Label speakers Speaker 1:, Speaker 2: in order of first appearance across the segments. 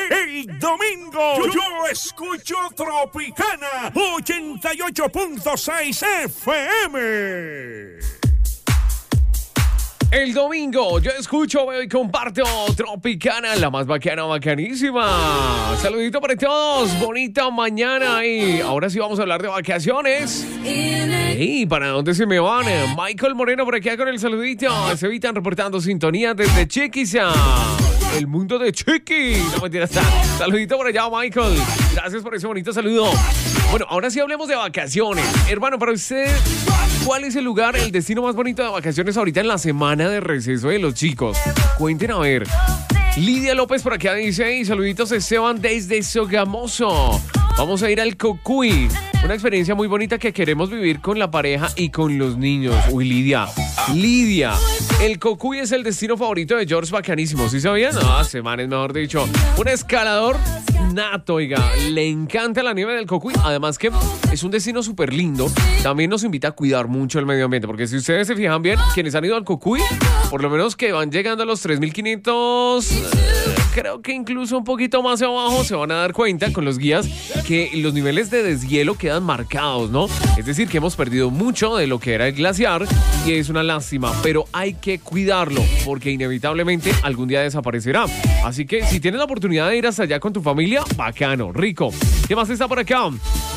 Speaker 1: El domingo yo escucho Tropicana 88.6 FM.
Speaker 2: El domingo yo escucho, veo y comparto Tropicana, la más bacana, bacanísima. Saludito para todos, bonita mañana. Y ahora sí vamos a hablar de vacaciones. ¿Y para dónde se me van? Michael Moreno por aquí con el saludito. Se evitan reportando sintonía desde Chiquisa, el mundo de Chiqui. No mentira, está. Saludito por allá, Michael. Gracias por ese bonito saludo. Bueno, ahora sí hablemos de vacaciones. Hermano, para usted, ¿cuál es el lugar, el destino más bonito de vacaciones ahorita en la semana de receso de los chicos? Cuenten a ver. Lidia López por acá dice, y saluditos Esteban desde Sogamoso. Vamos a ir al Cocuy. Una experiencia muy bonita que queremos vivir con la pareja y con los niños. Uy, Lidia, el Cocuy es el destino favorito de George, bacanísimo. ¿Sí sabían? No, semanas, mejor dicho. Un escalador nato, oiga. Le encanta la nieve del Cocuy. Además que es un destino súper lindo. También nos invita a cuidar mucho el medio ambiente. Porque si ustedes se fijan bien, quienes han ido al Cocuy, por lo menos que van llegando a los 3.500... creo que incluso un poquito más abajo se van a dar cuenta con los guías que los niveles de deshielo quedan marcados, ¿no? Es decir, que hemos perdido mucho de lo que era el glaciar y es una lástima, pero hay que cuidarlo porque inevitablemente algún día desaparecerá. Así que si tienes la oportunidad de ir hasta allá con tu familia, bacano, rico. ¿Qué más está por acá?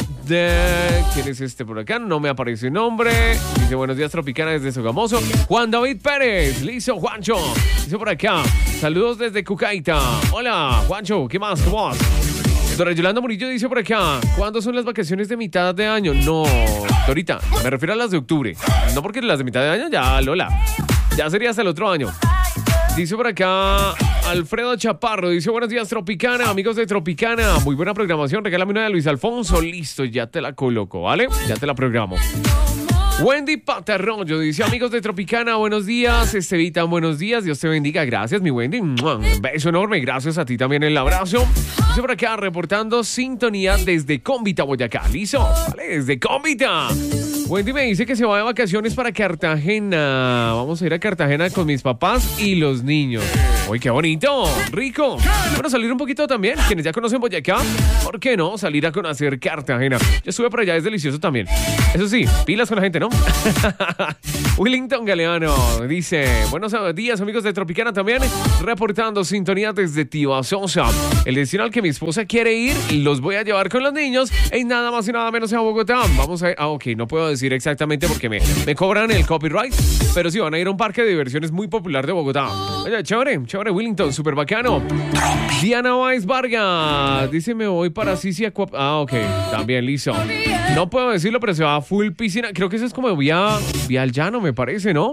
Speaker 2: ¿Quién es este por acá? No me aparece nombre. Dice buenos días Tropicana desde Sogamoso. Juan David Pérez, listo Juancho. Dice por acá, saludos desde Cucaita. Hola Juancho, ¿qué más? ¿Cómo vas? Dora Yolanda Murillo dice por acá, ¿cuándo son las vacaciones de mitad de año? No, Dorita, me refiero a las de octubre. No, porque las de mitad de año ya, Lola, ya sería hasta el otro año. Dice por acá Alfredo Chaparro, dice buenos días Tropicana, amigos de Tropicana, muy buena programación, regálame una de Luis Alfonso, listo, ya te la coloco, ¿vale? Ya te la programo. Wendy Patarroyo dice amigos de Tropicana, buenos días, Estevitan, buenos días, Dios te bendiga, gracias mi Wendy, un beso enorme, gracias a ti también el abrazo. Dice por acá reportando sintonía desde Cómbita, Boyacá, listo, vale, desde Cómbita. Wendy me dice que se va de vacaciones para Cartagena. Vamos a ir a Cartagena con mis papás y los niños. ¡Uy, qué bonito! ¡Rico! Bueno, salir un poquito también. Quienes ya conocen Boyacá, ¿por qué no salir a conocer Cartagena? Yo estuve por allá, es delicioso también. Eso sí, pilas con la gente, ¿no? Willington Galeano dice buenos días, amigos de Tropicana también. Reportando sintonía desde Tibasosa. El destino al que mi esposa quiere ir, los voy a llevar con los niños en nada más y nada menos a Bogotá. Vamos a ir... ok, no puedo decir exactamente porque me cobran el copyright, pero sí, van a ir a un parque de diversiones muy popular de Bogotá. Oye, chévere, Willington, súper bacano. Diana Weiss Vargas dice, me voy para Sisi Aqua... ok, también, listo. No puedo decirlo, pero se va a full piscina. Creo que eso es como vía al llano, me parece, ¿no?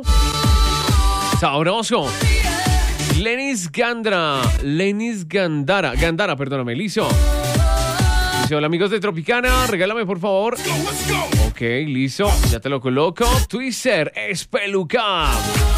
Speaker 2: Sabroso. Lenis Gandara, perdóname, listo. Dice, hola amigos de Tropicana, regálame por favor. Ok, listo, ya te lo coloco. Twister Espeluca.